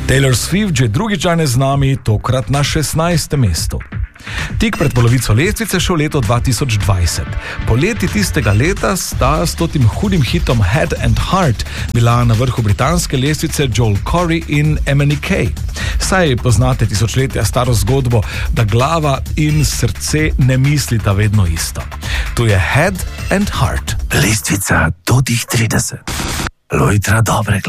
Taylor Swift že drugič danes z nami, tokrat na 16. mestu. Tik pred polovico lestvice šel leto 2020. Poleti tistega leta sta s tem hudim hitom Head and Heart bila na vrhu britanske lestvice Joel Corey in MNEK. Saj poznate tisočletja staro zgodbo, da glava in srce ne mislita vedno isto. Tu je Head and Heart. Lestvica do tih 30. Lojtra dobre